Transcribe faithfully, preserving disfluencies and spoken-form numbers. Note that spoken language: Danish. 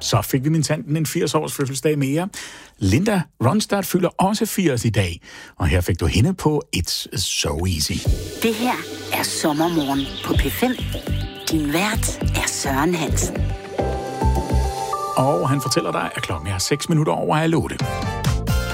Så fik vi min tanten en firs-års fødselsdag mere. Linda Ronstadt fylder også firs i dag, og her fik du hende på It's So Easy. Det her er Sommermorgen på P fem. Din vært er Søren Hansen. Og han fortæller dig, at klokken er seks minutter over halv otte.